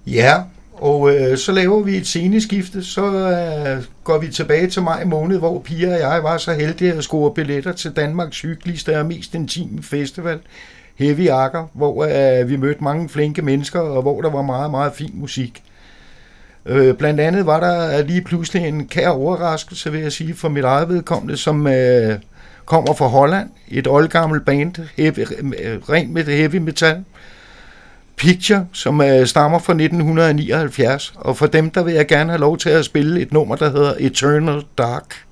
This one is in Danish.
Ja, og så laver vi et sceneskifte, så går vi tilbage til maj måned, hvor Pia og jeg var så heldige at score billetter til Danmarks hyggeligste og mest intime festival, Heavy Akker, hvor vi mødte mange flinke mennesker, og hvor der var meget, meget fin musik. Blandt andet var der lige pludselig en kær overraskelse, vil jeg sige, for mit eget vedkommende, som kommer fra Holland, et oldgammelt band, rent med heavy metal, Picture, som stammer fra 1979, og for dem, der vil jeg gerne have lov til at spille et nummer, der hedder Eternal Dark.